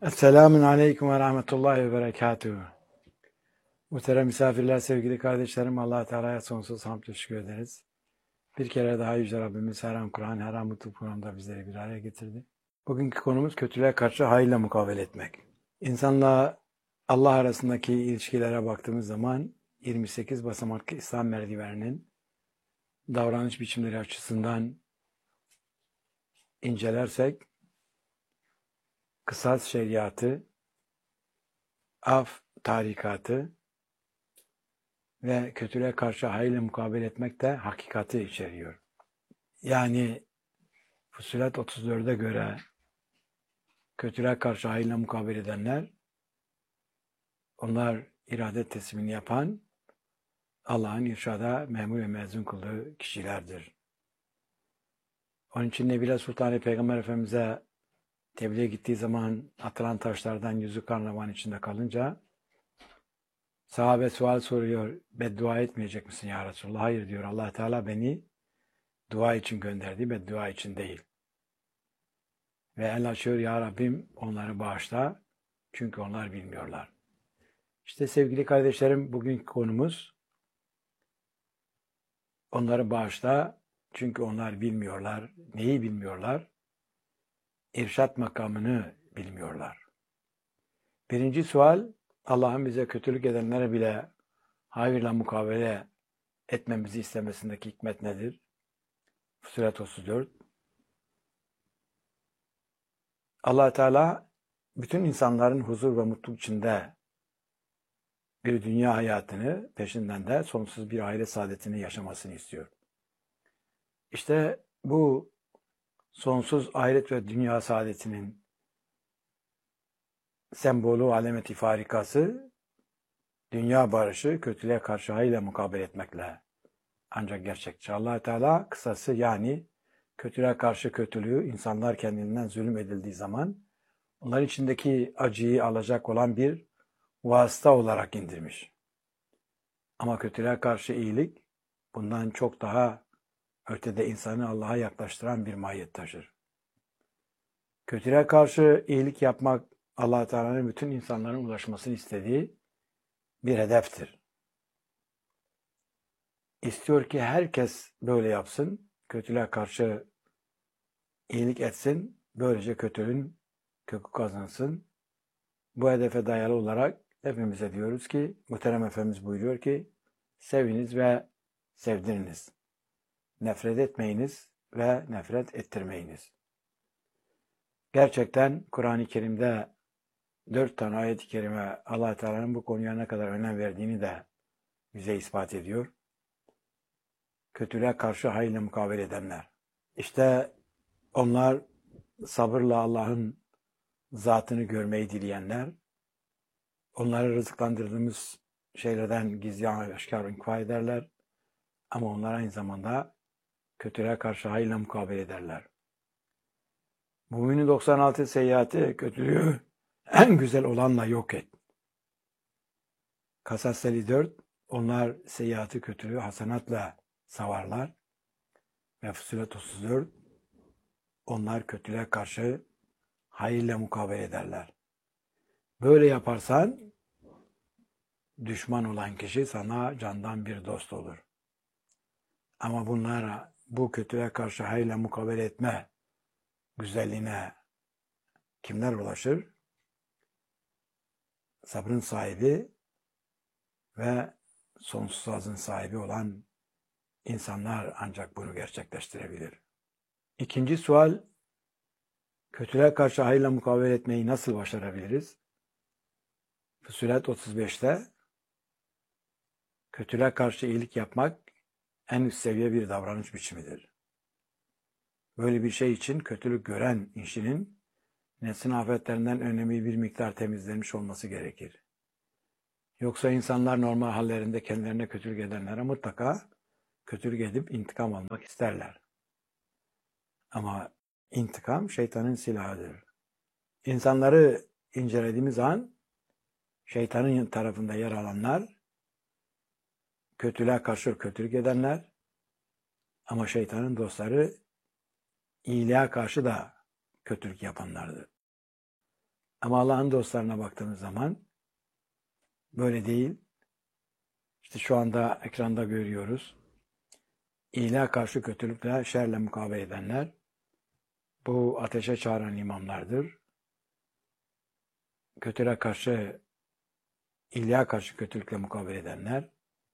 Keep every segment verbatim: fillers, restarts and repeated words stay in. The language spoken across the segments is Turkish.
Esselamun Aleyküm ve Rahmetullahi ve Berekatuhu. Muhterem misafirler, sevgili kardeşlerim, Allah Teala'ya sonsuz hamd ve şükür ederiz. Bir kere daha Yüce Rabbimiz her an Kur'an, her an mutlu programda bizleri bir araya getirdi. Bugünkü konumuz kötülüğe karşı hayırla mukabele etmek. İnsanla Allah arasındaki ilişkilere baktığımız zaman yirmi sekiz basamaklı İslam merdiveninin davranış biçimleri açısından incelersek, kısas şeriatı, af tarikatı ve kötülüğe karşı hayırla mukabele etmek de hakikati içeriyor. Yani Fussilet otuz dörde göre kötülüğe karşı hayırla mukabele edenler, onlar irade teslimini yapan, Allah'ın irşada memur ve mezun kıldığı kişilerdir. Onun için Nebile Sultan Peygamber Efendimiz'e tebliğe gittiği zaman atılan taşlardan yüzü karnavan içinde kalınca sahabe sual soruyor, beddua etmeyecek misin ya Resulallah? Hayır diyor, Allah Teala beni dua için gönderdi, beddua için değil. Ve el açıyor, ya Rabbim onları bağışla çünkü onlar bilmiyorlar. İşte sevgili kardeşlerim, bugünkü konumuz onları bağışla çünkü onlar bilmiyorlar. Neyi bilmiyorlar? İrşat makamını bilmiyorlar. Birinci sual, Allah'ın bize kötülük edenlere bile hayırla mukabele etmemizi istemesindeki hikmet nedir? Fussilet otuz dört. Allah Teala bütün insanların huzur ve mutluluk içinde bir dünya hayatını, peşinden de sonsuz bir aile saadetini yaşamasını istiyor. İşte bu sonsuz ahiret ve dünya saadetinin sembolü, alameti farikası, dünya barışı, kötülüğe karşı hayırla mukabele etmekle ancak gerçekçi. Allah Teala kısası, yani kötülüğe karşı kötülüğü, insanlar kendinden zulüm edildiği zaman onların içindeki acıyı alacak olan bir vasıta olarak indirmiş. Ama kötülüğe karşı iyilik bundan çok daha ötede insanı Allah'a yaklaştıran bir mahiyet taşır. Kötülüğe karşı iyilik yapmak Allah Teala'nın bütün insanların ulaşmasını istediği bir hedeftir. İstiyor ki herkes böyle yapsın, kötülüğe karşı iyilik etsin, böylece kötülüğün kökü kazansın. Bu hedefe dayalı olarak hepimize diyoruz ki, Muhterem Efendimiz buyuruyor ki, seviniz ve sevdiriniz. Nefret etmeyiniz ve nefret ettirmeyiniz. Gerçekten Kur'an-ı Kerim'de dört tane ayet-i kerime Allah Teala'nın bu konuya ne kadar önem verdiğini de bize ispat ediyor. Kötülüğe karşı hayırla mukabele edenler. İşte onlar sabırla Allah'ın zatını görmeyi dileyenler, onları rızıklandırdığımız şeylerden gizli aşikar inkva ederler. Ama onlar aynı zamanda kötülüğe karşı hayırla mukabele ederler. Müminin doksan altı seyyati, kötülüğü en güzel olanla yok et. Kasas elli dört, onlar seyyatı, kötülüğü hasenatla savarlar. Ve Fussilet otuz dört, onlar kötülüğe karşı hayırla mukabele ederler. Böyle yaparsan düşman olan kişi sana candan bir dost olur. Ama bunlara, bu kötülüğe karşı hayırla mukabele etme güzelliğine kimler ulaşır? Sabrın sahibi ve sonsuz azın sahibi olan insanlar ancak bunu gerçekleştirebilir. İkinci sual, kötülüğe karşı hayırla mukabele etmeyi nasıl başarabiliriz? Fussilet otuz beşte kötülüğe karşı iyilik yapmak en üst seviye bir davranış biçimidir. Böyle bir şey için kötülük gören kişinin nefsinin afetlerinden önemli bir miktar temizlenmiş olması gerekir. Yoksa insanlar normal hallerinde kendilerine kötülük edenlere mutlaka kötülük edip intikam almak isterler. Ama intikam şeytanın silahıdır. İnsanları incelediğimiz an şeytanın tarafında yer alanlar, kötülüğe karşı kötülük edenler, ama şeytanın dostları iyiliğe karşı da kötülük yapanlardır. Ama Allah'ın dostlarına baktığımız zaman böyle değil. İşte şu anda ekranda görüyoruz. İyiliğe karşı kötülükle, şerle mukabele edenler, bu ateşe çağıran imamlardır. Kötülüğe karşı, iyiliğe karşı kötülükle mukabele edenler,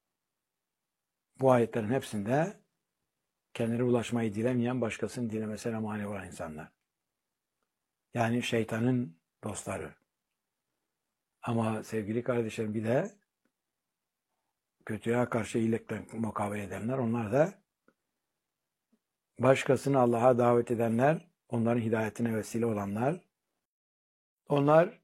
bu ayetlerin hepsinde kendine ulaşmayı dilemeyen, başkasının dilemesine mani olan insanlar. Yani şeytanın dostları. Ama sevgili kardeşlerim, bir de kötülüğe karşı iyilikle mukabele edenler, onlar da başkasını Allah'a davet edenler, onların hidayetine vesile olanlar, onlar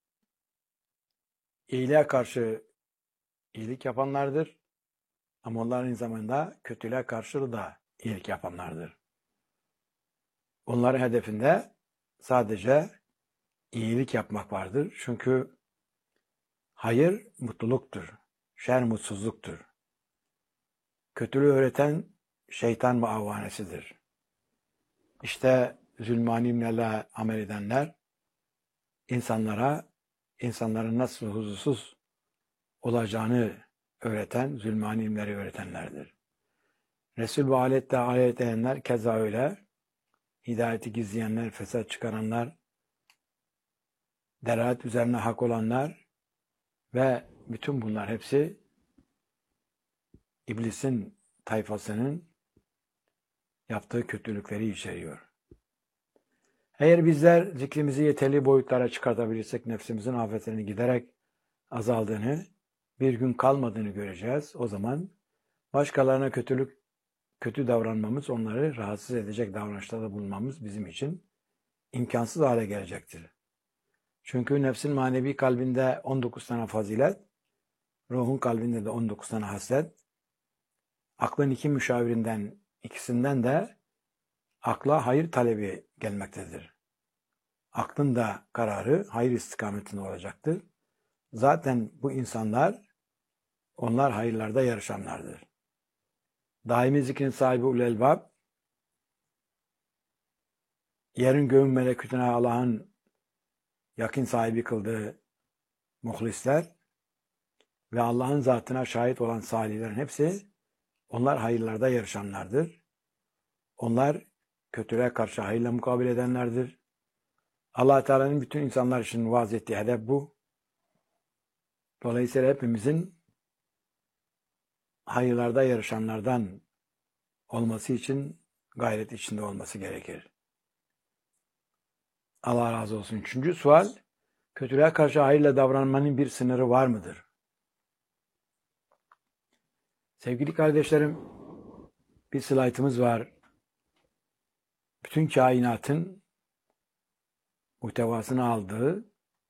iyiliğe karşı iyilik yapanlardır. Ama onların aynı zamanda kötülüğe karşı da iyilik yapanlardır. Onların hedefinde sadece iyilik yapmak vardır. Çünkü hayır mutluluktur, şer mutsuzluktur. Kötülüğü öğreten şeytan muavvanesidir. İşte zulmanimlerle amel edenler, insanlara, insanların nasıl huzursuz olacağını öğreten, zulmanimleri öğretenlerdir. Resul ve alette ayet edenler keza öyle, hidayeti gizleyenler, fesat çıkaranlar, delalet üzerine hak olanlar ve bütün bunlar hepsi iblisin tayfasının yaptığı kötülükleri içeriyor. Eğer bizler zikrimizi yeterli boyutlara çıkartabilirsek nefsimizin afetlerini giderek azaldığını, bir gün kalmadığını göreceğiz. O zaman başkalarına kötülük, kötü davranmamız, onları rahatsız edecek davranışlarda bulunmamız bizim için imkansız hale gelecektir. Çünkü nefsin manevi kalbinde on dokuz tane fazilet, ruhun kalbinde de on dokuz tane haslet, aklın iki müşavirinden ikisinden de akla hayır talebi gelmektedir. Aklın da kararı hayır istikametinde olacaktır. Zaten bu insanlar, onlar hayırlarda yarışanlardır. Daimi zikrin sahibi ulul elbab, yerin göğün melekutuna Allah'ın yakın sahibi kıldığı muhlisler ve Allah'ın zatına şahit olan salihlerin hepsi, onlar hayırlarda yarışanlardır. Onlar kötülüğe karşı hayırla mukabele edenlerdir. Allah Teala'nın bütün insanlar için vaaz ettiği hedef bu. Dolayısıyla hepimizin hayırlarda yarışanlardan olması için gayret içinde olması gerekir. Allah razı olsun. Üçüncü sual, kötülüğe karşı hayırla davranmanın bir sınırı var mıdır? Sevgili kardeşlerim, bir slaytımız var. Bütün kainatın muhtevasını aldığı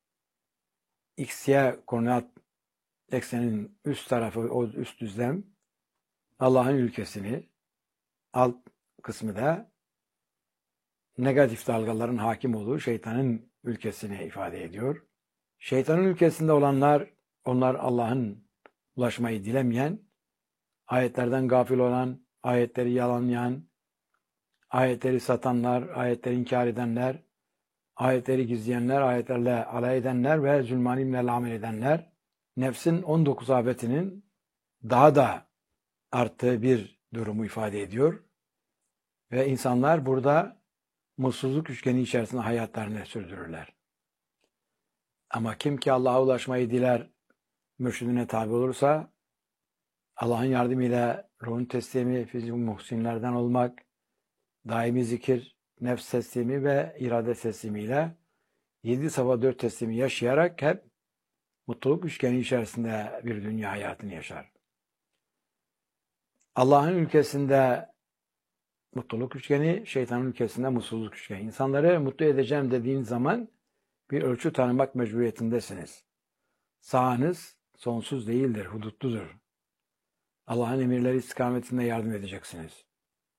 X-Y koordinat eksenin üst tarafı, o üst düzlem Allah'ın ülkesini, alt kısmı da negatif dalgaların hakim olduğu şeytanın ülkesini ifade ediyor. Şeytanın ülkesinde olanlar, onlar Allah'ın ulaşmayı dilemeyen, ayetlerden gafil olan, ayetleri yalanlayan, ayetleri satanlar, ayetleri inkar edenler, ayetleri gizleyenler, ayetlerle alay edenler ve zulmanimlerle amel edenler, nefsin on dokuz afetinin daha da arttığı bir durumu ifade ediyor. Ve insanlar burada mutsuzluk üçgeni içerisinde hayatlarını sürdürürler. Ama kim ki Allah'a ulaşmayı diler, mürşidine tabi olursa, Allah'ın yardımıyla ruhun teslimi, fizik muhsinlerden olmak, daimi zikir, nefs teslimi ve irade teslimiyle yedi sabah dört teslimi yaşayarak hep mutluluk üçgeni içerisinde bir dünya hayatını yaşar. Allah'ın ülkesinde mutluluk üçgeni, şeytanın ülkesinde mutsuzluk üçgeni. İnsanları mutlu edeceğim dediğin zaman bir ölçü tanımak mecburiyetindesiniz. Sahanız sonsuz değildir, hudutludur. Allah'ın emirleri istikametinde yardım edeceksiniz.